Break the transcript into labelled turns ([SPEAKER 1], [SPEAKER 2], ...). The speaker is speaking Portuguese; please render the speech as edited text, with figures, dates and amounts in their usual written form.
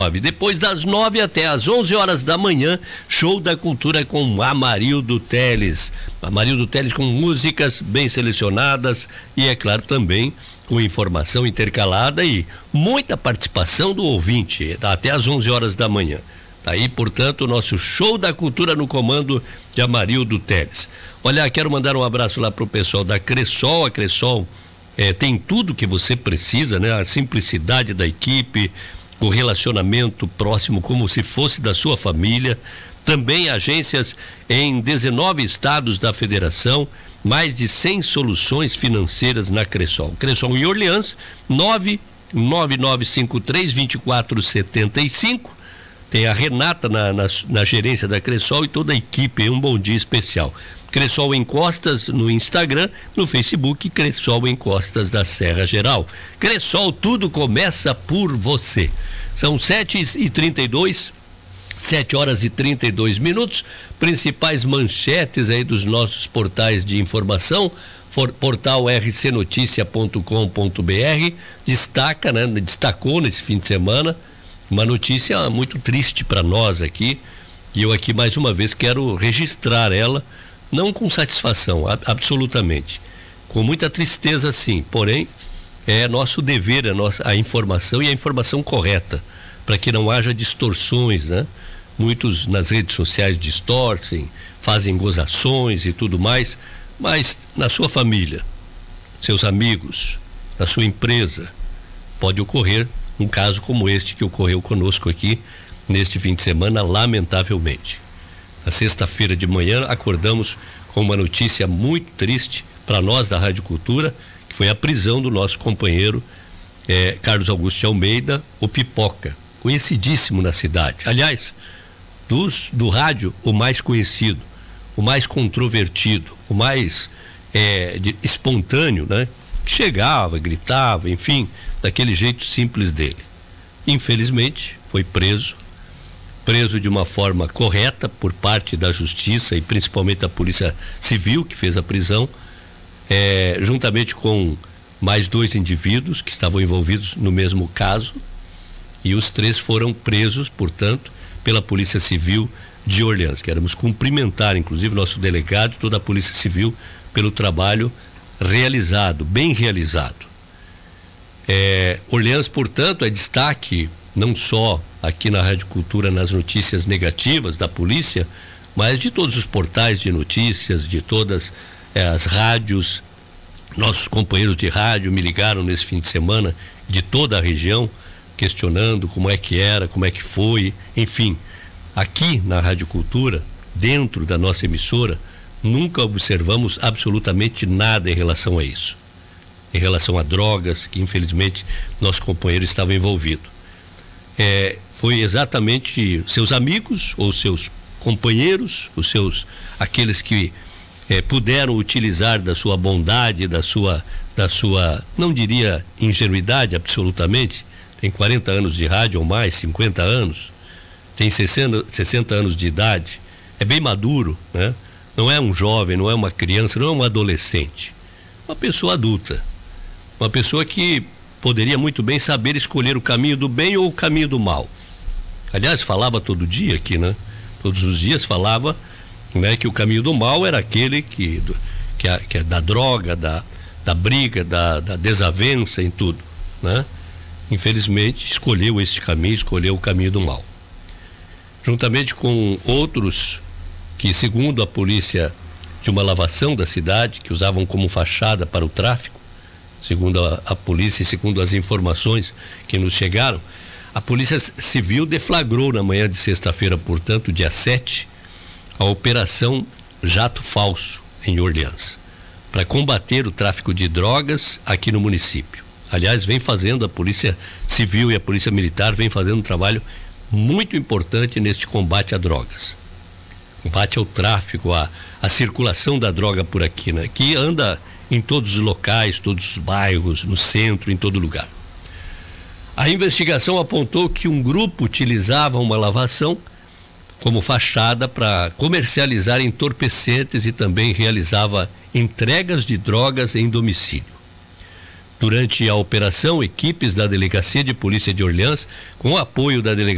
[SPEAKER 1] Depois das 9 até as 11 horas da manhã, show da cultura com Amarildo Teles. Amarildo Teles com músicas bem selecionadas e, é claro, também com informação intercalada e muita participação do ouvinte, até as 11 horas da manhã. Daí, portanto, o nosso show da cultura no comando de Amarildo Teles. Olha, quero mandar um abraço lá pro pessoal da Cressol. A Cressol tem tudo que você precisa, né? A simplicidade da equipe, o relacionamento próximo como se fosse da sua família. Também agências em 19 estados da federação, mais de 100 soluções financeiras na Cressol. Cressol em Orleans, 99953-2475. Tem a Renata na gerência da Cressol e toda a equipe, um bom dia especial. Cressol Encostas no Instagram, no Facebook, Cressol Encostas da Serra Geral. Cressol, tudo começa por você. São 7h32, 7 horas e 32 minutos. Principais manchetes aí dos nossos portais de informação. Portal rcnoticia.com.br destacou nesse fim de semana uma notícia muito triste para nós aqui. E eu aqui mais uma vez quero registrar ela. Não com satisfação, absolutamente. Com muita tristeza, sim. Porém, é nosso dever, a informação e a informação correta, para que não haja distorções, né? Muitos nas redes sociais distorcem, fazem gozações e tudo mais, mas na sua família, seus amigos, na sua empresa, pode ocorrer um caso como este que ocorreu conosco aqui neste fim de semana, lamentavelmente. Na sexta-feira de manhã acordamos com uma notícia muito triste para nós da Rádio Cultura, que foi a prisão do nosso companheiro Carlos Augusto de Almeida, o Pipoca, conhecidíssimo na cidade. Aliás, do rádio, o mais conhecido, o mais controvertido, o mais espontâneo, né? Que chegava, gritava, enfim, daquele jeito simples dele. Infelizmente, foi preso de uma forma correta por parte da Justiça e principalmente da Polícia Civil, que fez a prisão, juntamente com mais 2 indivíduos que estavam envolvidos no mesmo caso, e os 3 foram presos, portanto, pela Polícia Civil de Orleans. Queremos cumprimentar, inclusive, nosso delegado e toda a Polícia Civil pelo trabalho realizado, bem realizado. Orleans, portanto, é destaque não só aqui na Rádio Cultura nas notícias negativas da polícia, mas de todos os portais de notícias, de todas as rádios. Nossos companheiros de rádio me ligaram nesse fim de semana de toda a região, questionando como é que era, como é que foi, enfim. Aqui na Rádio Cultura, dentro da nossa emissora, nunca observamos absolutamente nada em relação a isso. Em relação a drogas, que infelizmente nosso companheiro estava envolvido. Foi exatamente seus amigos ou seus companheiros, aqueles que puderam utilizar da sua bondade, da sua, não diria ingenuidade absolutamente, tem 40 anos de rádio ou mais, 50 anos, tem 60 anos de idade, é bem maduro, né? Não é um jovem, não é uma criança, não é um adolescente, uma pessoa adulta, uma pessoa que poderia muito bem saber escolher o caminho do bem ou o caminho do mal. Aliás, falava todo dia aqui, né? Todos os dias falava, né, que o caminho do mal era aquele que é da droga, da briga, da desavença em tudo, né? Infelizmente, escolheu este caminho, escolheu o caminho do mal. Juntamente com outros que, segundo a polícia, de uma lavação da cidade, que usavam como fachada para o tráfico, segundo a polícia e segundo as informações que nos chegaram, a Polícia Civil deflagrou na manhã de sexta-feira, portanto, dia 7, a Operação Jato Falso, em Orleans, para combater o tráfico de drogas aqui no município. Aliás, vem fazendo a Polícia Civil e a Polícia Militar, vem fazendo um trabalho muito importante neste combate a drogas. Combate ao tráfico, a circulação da droga por aqui, né? Que anda em todos os locais, todos os bairros, no centro, em todo lugar. A investigação apontou que um grupo utilizava uma lavação como fachada para comercializar entorpecentes e também realizava entregas de drogas em domicílio. Durante a operação, equipes da Delegacia de Polícia de Orleans, com o apoio da Delegacia